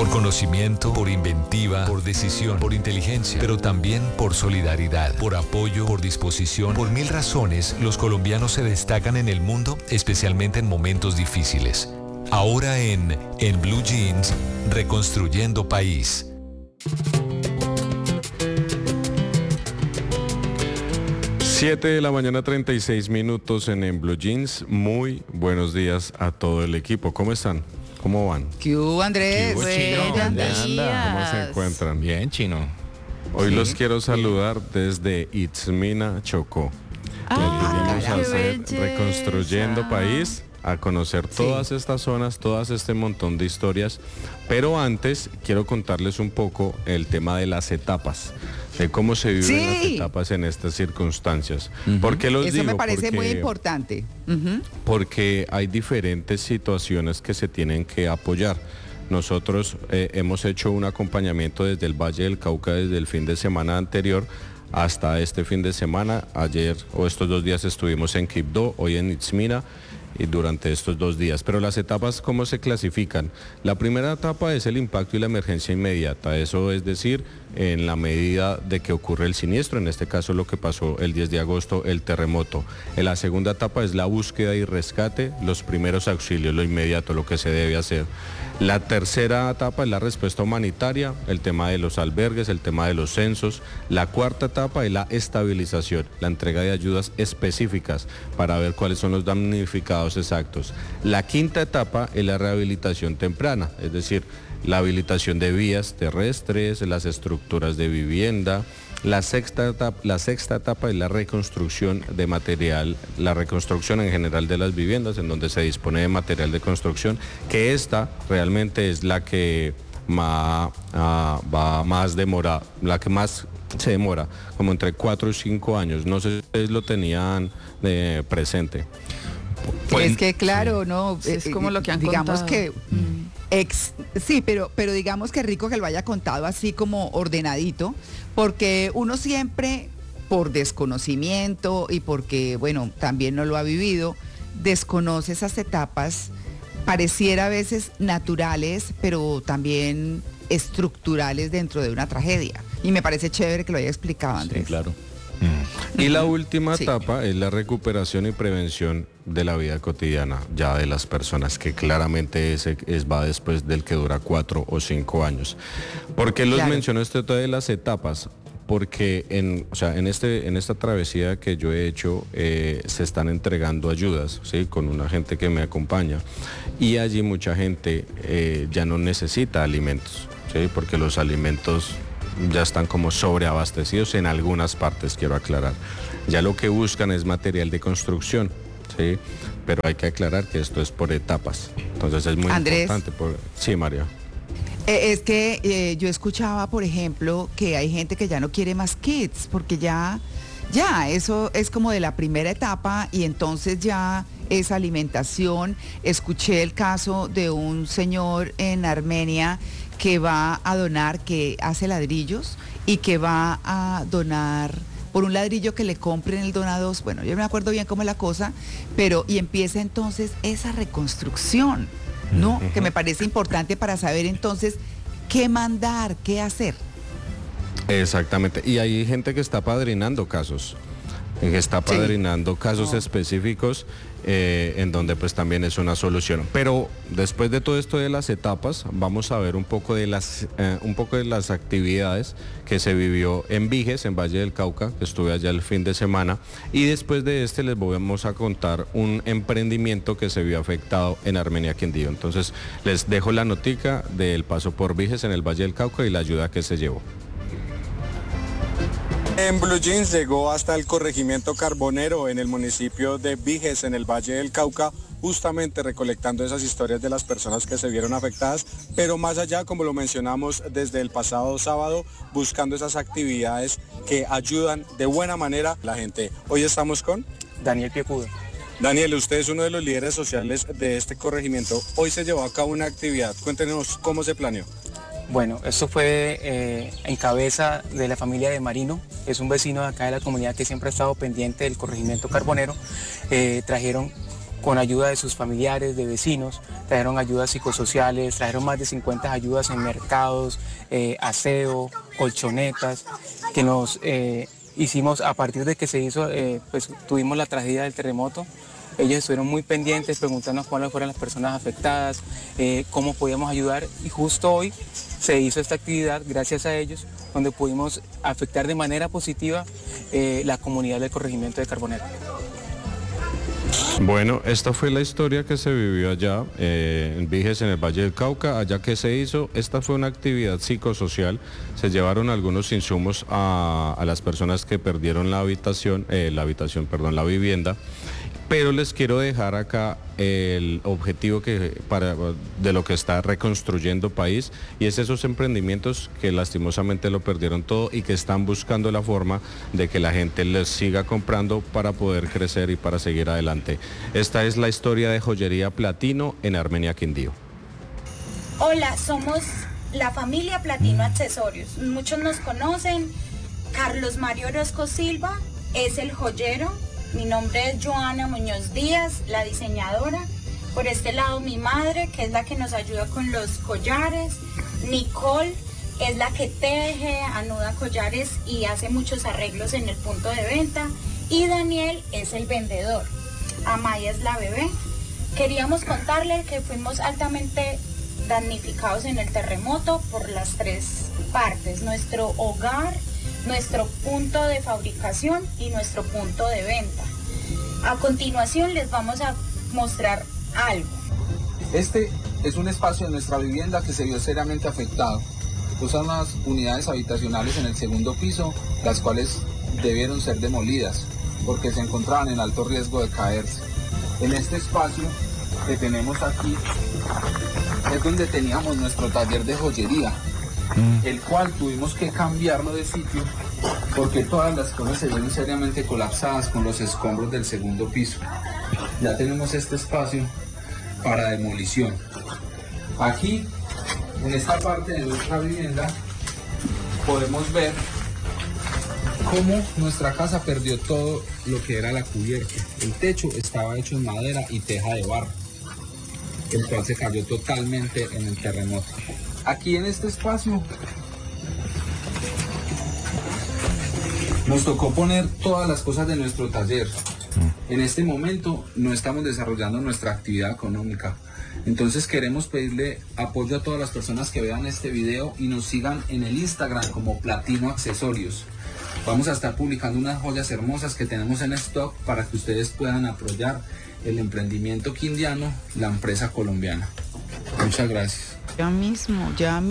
Por conocimiento, por inventiva, por decisión, por inteligencia, pero también por solidaridad, por apoyo, por disposición. Por mil razones, los colombianos se destacan en el mundo, especialmente en momentos difíciles. Ahora en Blue Jeans, Reconstruyendo País. 7:36 a.m. en Blue Jeans. Muy buenos días a todo el equipo. ¿Cómo están? ¿Cómo van? ¿Qué hubo, Andrés? ¿Qué hubo, Chino? ¿Dónde anda? ¿Cómo se encuentran? Bien, Chino. Hoy los quiero saludar desde Itzmina, Chocó. Les vinimos a hacer Reconstruyendo País, a conocer todas estas zonas, todas este montón de historias. Pero antes quiero contarles un poco el tema de las etapas, de cómo se viven las etapas en estas circunstancias. ¿Por qué los digo? Eso me parece muy importante. Porque hay diferentes situaciones que se tienen que apoyar. Nosotros hemos hecho un acompañamiento desde el Valle del Cauca desde el fin de semana anterior hasta este fin de semana. Ayer o estos 2 días estuvimos en Quibdó, hoy en Itzmina, y durante estos 2 días. Pero las etapas, ¿cómo se clasifican? La primera etapa es el impacto y la emergencia inmediata. Eso es decir, en la medida de que ocurre el siniestro, en este caso lo que pasó el 10 de agosto, el terremoto. En la segunda etapa es la búsqueda y rescate, los primeros auxilios, lo inmediato, lo que se debe hacer. La tercera etapa es la respuesta humanitaria, el tema de los albergues, el tema de los censos. La cuarta etapa es la estabilización, la entrega de ayudas específicas para ver cuáles son los damnificados exactos. La quinta etapa es la rehabilitación temprana, es decir, la habilitación de vías terrestres, las estructuras de vivienda. La sexta etapa es la reconstrucción de material, la reconstrucción en general de las viviendas, en donde se dispone de material de construcción, que esta realmente es la que va más demora, la que más se demora, como entre 4 y 5 años. No sé si ustedes lo tenían presente. Pues, es que claro, ¿no? Es como lo que han digamos contado. Que sí, pero digamos que rico que lo haya contado así como ordenadito, porque uno siempre, por desconocimiento y porque, bueno, también no lo ha vivido, desconoce esas etapas, pareciera a veces naturales, pero también estructurales dentro de una tragedia. Y me parece chévere que lo haya explicado, Andrés. Sí, claro. Y la última etapa es la recuperación y prevención de la vida cotidiana ya de las personas, que claramente va después del que dura 4 o 5 años. ¿Por qué los menciono esto de las etapas? Porque en esta travesía que yo he hecho se están entregando ayudas, ¿sí? Con una gente que me acompaña, y allí mucha gente ya no necesita alimentos, ¿sí? Porque los alimentos ya están como sobreabastecidos en algunas partes, quiero aclarar. Ya lo que buscan es material de construcción, ¿sí? Pero hay que aclarar que esto es por etapas. Entonces es muy importante. Sí, María. Es que yo escuchaba, por ejemplo, que hay gente que ya no quiere más kits, porque ya eso es como de la primera etapa y entonces ya es alimentación. Escuché el caso de un señor en Armenia que va a donar, que hace ladrillos y que va a donar por un ladrillo que le compren, el dona 2, bueno, yo no me acuerdo bien cómo es la cosa, pero y empieza entonces esa reconstrucción, ¿no? Que me parece importante para saber entonces qué mandar, qué hacer. Exactamente, y hay gente que está padrinando casos. Específicos en donde pues también es una solución. Pero después de todo esto de las etapas, vamos a ver un poco de las actividades que se vivió en Viges, en Valle del Cauca, que estuve allá el fin de semana, y después de les vamos a contar un emprendimiento que se vio afectado en Armenia, Quindío. Entonces les dejo la notica del paso por Viges en el Valle del Cauca y la ayuda que se llevó. En Blue Jeans llegó hasta el corregimiento Carbonero en el municipio de Viges, en el Valle del Cauca, justamente recolectando esas historias de las personas que se vieron afectadas, pero más allá, como lo mencionamos desde el pasado sábado, buscando esas actividades que ayudan de buena manera a la gente. Hoy estamos con Daniel Piecudo. Daniel, usted es uno de los líderes sociales de este corregimiento. Hoy se llevó a cabo una actividad. Cuéntenos cómo se planeó. Bueno, esto fue en cabeza de la familia de Marino, es un vecino de acá de la comunidad que siempre ha estado pendiente del corregimiento Carbonero. Trajeron con ayuda de sus familiares, de vecinos, trajeron ayudas psicosociales, trajeron más de 50 ayudas en mercados, aseo, colchonetas, que nos hicimos a partir de que se hizo, pues tuvimos la tragedia del terremoto. Ellos estuvieron muy pendientes, preguntándonos cuáles fueron las personas afectadas, cómo podíamos ayudar, y justo hoy se hizo esta actividad gracias a ellos, donde pudimos afectar de manera positiva la comunidad del corregimiento de Carbonero. Bueno, esta fue la historia que se vivió allá en Viges, en el Valle del Cauca. Allá que se hizo, esta fue una actividad psicosocial. Se llevaron algunos insumos a las personas que perdieron la vivienda. Pero les quiero dejar acá el objetivo de lo que está reconstruyendo país, y es esos emprendimientos que lastimosamente lo perdieron todo y que están buscando la forma de que la gente les siga comprando para poder crecer y para seguir adelante. Esta es la historia de Joyería Platino en Armenia, Quindío. Hola, somos la familia Platino Accesorios. Muchos nos conocen. Carlos Mario Orozco Silva es el joyero. Mi nombre es Joana Muñoz Díaz, la diseñadora. Por este lado mi madre, que es la que nos ayuda con los collares. Nicole es la que teje, anuda collares y hace muchos arreglos en el punto de venta. Y Daniel es el vendedor. Amaya es la bebé. Queríamos contarle que fuimos altamente damnificados en el terremoto por las tres partes: nuestro hogar, nuestro punto de fabricación y nuestro punto de venta. A continuación les vamos a mostrar algo. Este es un espacio de nuestra vivienda que se vio seriamente afectado. Son las unidades habitacionales en el segundo piso, las cuales debieron ser demolidas porque se encontraban en alto riesgo de caerse. En este espacio que tenemos aquí es donde teníamos nuestro taller de joyería, el cual tuvimos que cambiarlo de sitio porque todas las cosas se vieron seriamente colapsadas con los escombros del segundo piso. Ya tenemos este espacio para demolición. Aquí, en esta parte de nuestra vivienda, podemos ver cómo nuestra casa perdió todo lo que era la cubierta. El techo estaba hecho en madera y teja de barro, el cual se cayó totalmente en el terremoto. Aquí en este espacio nos tocó poner todas las cosas de nuestro taller. En este momento no estamos desarrollando nuestra actividad económica. Entonces queremos pedirle apoyo a todas las personas que vean este video y nos sigan en el Instagram como Platino Accesorios. Vamos a estar publicando unas joyas hermosas que tenemos en stock para que ustedes puedan apoyar el emprendimiento quindiano, la empresa colombiana. Muchas gracias. Ya mismo.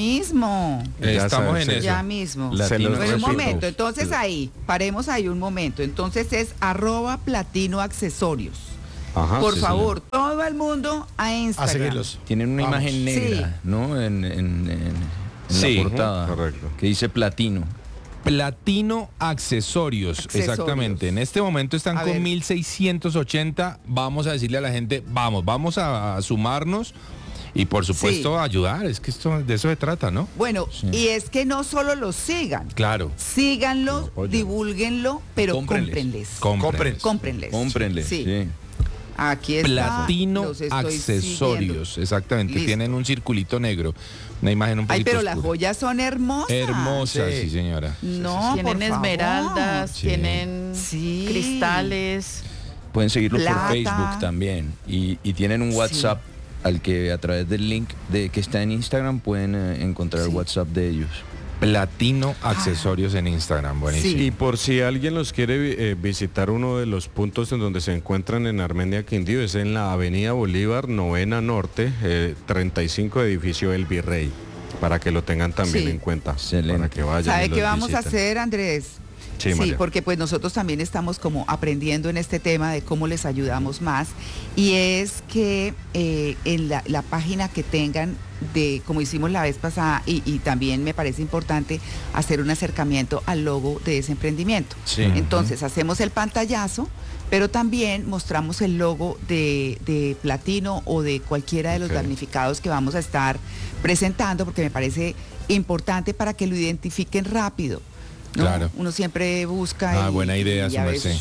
Estamos en eso. Ya mismo. Bueno, un momento, entonces paremos ahí un momento. Entonces es @platinoaccesorios. Ajá, Por sí, favor, todo el mundo a Instagram. A seguirlos. Tienen una Vamos. imagen negra, ¿no? En Sí, la portada. correcto. Que dice Platino. Platino Accesorios, exactamente. En este momento están A con ver. 1.680. Vamos a decirle a la gente, vamos a sumarnos y por supuesto a ayudar. Es que de eso se trata, ¿no? Bueno, y es que no solo los sigan. Claro. Síganlos, divúlguenlo, pero Cómprenles. cómprenles. Cómprenles. Sí. Sí. Aquí está. Platino los estoy Accesorios, siguiendo. exactamente. Listo. Tienen un circulito negro, una imagen un Ay, poquito pero las oscura. joyas son hermosas. Hermosa, sí, Sí. señora. No, Tienen por favor. esmeraldas, Sí. tienen Sí. cristales. Pueden seguirlos Plata. por Facebook también. Y tienen un WhatsApp al que a través del link que está en Instagram pueden encontrar el WhatsApp de ellos. Platino Accesorios en Instagram, buenísimo. Y por si alguien los quiere visitar, uno de los puntos en donde se encuentran en Armenia, Quindío, es en la Avenida Bolívar, 9ª Norte, 35 edificio El Virrey, para que lo tengan también Sí. en cuenta, Excelente. para que vayan. ¿Sabe y qué los vamos a visiten. hacer, Andrés? Sí, Sí, María. porque pues nosotros también estamos como aprendiendo en este tema de cómo les ayudamos más, y es que en la página que tengan de, como hicimos la vez pasada, y también me parece importante hacer un acercamiento al logo de ese emprendimiento. Sí. Entonces hacemos el pantallazo, pero también mostramos el logo de Platino o de cualquiera de los Ok. damnificados que vamos a estar presentando, porque me parece importante para que lo identifiquen rápido, ¿no? Claro. Uno siempre busca. Buena idea, y su a merced. veces Sí.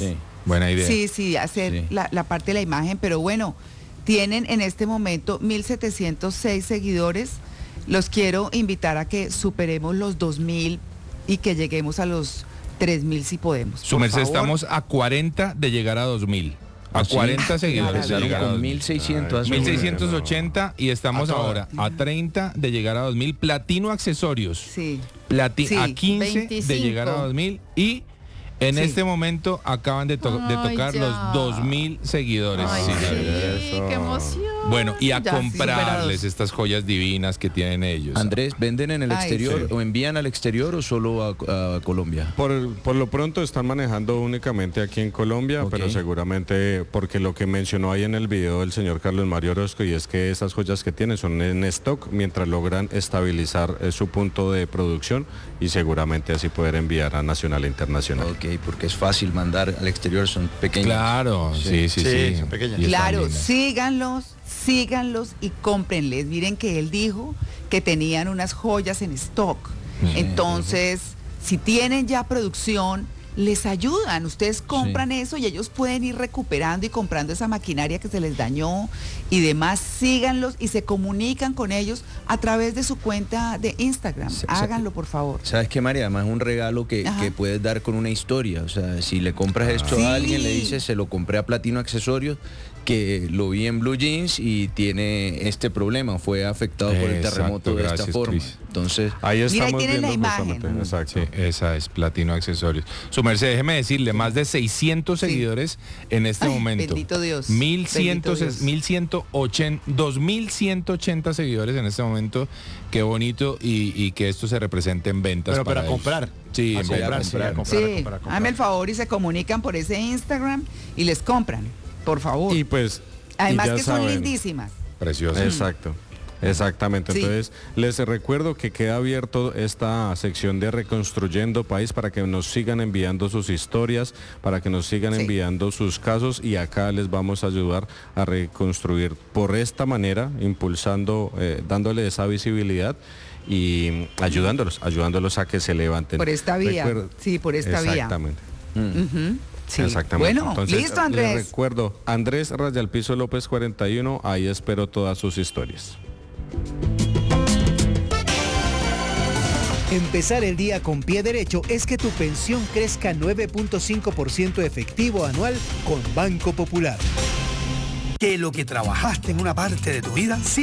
Buena idea. Sí, hacer la parte de la imagen, pero bueno, tienen en este momento 1.706 seguidores. Los quiero invitar a que superemos los 2.000 y que lleguemos a los 3.000 si podemos. Su merced, estamos a 40 de llegar a 2.000. A 40 seguidores. Con 1.600. 1.680 y estamos ahora a 30 de llegar a 2.000. Platino accesorios. Sí. A 15 25. de llegar a 2.000 y en este momento acaban de tocar los 2.000 seguidores. Ay, sí, qué emoción. Bueno, y a Ya, comprarles sí, estas joyas divinas que tienen ellos. Andrés, ¿venden en el exterior sí. o envían al exterior o solo a Colombia? Por lo pronto están manejando únicamente aquí en Colombia, Ok. pero seguramente porque lo que mencionó ahí en el video el señor Carlos Mario Orozco, y es que esas joyas que tienen son en stock mientras logran estabilizar su punto de producción y seguramente así poder enviar a nacional e internacional. Ok, porque es fácil mandar al exterior, son pequeños. Claro, sí. son pequeñas. Y están Claro, lindas. síganlos y cómprenles. Miren que él dijo que tenían unas joyas en stock. Entonces, si tienen ya producción, les ayudan. Ustedes compran eso y ellos pueden ir recuperando y comprando esa maquinaria que se les dañó y demás. Síganlos y se comunican con ellos a través de su cuenta de Instagram. Háganlo, por favor. ¿Sabes qué, María? Además es un regalo que puedes dar con una historia. O sea, si le compras esto a alguien, le dices, se lo compré a Platino Accesorios, que lo vi en Blue Jeans y tiene este problema, fue afectado por el terremoto de esta forma. Chris. Entonces, Ahí Mira, ahí estamos tienen la viendo imagen. justamente, exacto. Sí, esa es Platino Accesorios. Su merced, déjeme decirle, más de 600 seguidores en este momento. Bendito Dios. 2.180 seguidores en este momento. Qué bonito y que esto se represente en ventas. Pero para ellos. comprar. Sí, A en comprar, ventas. sí, a comprar, a comprar. Háganme el favor y se comunican por ese Instagram y les compran, por favor. Y pues, Además y ya que son saben. lindísimas. Precioso. Exacto. Exactamente, Sí. entonces les recuerdo que queda abierto esta sección de Reconstruyendo País para que nos sigan enviando sus historias, para que nos sigan enviando sus casos y acá les vamos a ayudar a reconstruir por esta manera, impulsando, dándole esa visibilidad y ayudándolos a que se levanten. Por esta vía, sí, por esta vía. Exactamente. Ujú, sí. Exactamente. Bueno, Entonces, listo, Andrés. les recuerdo, Andrés Rayalpizo López 41, ahí espero todas sus historias. Empezar el día con pie derecho es que tu pensión crezca 9.5% efectivo anual con Banco Popular. Que lo que trabajaste en una parte de tu vida sí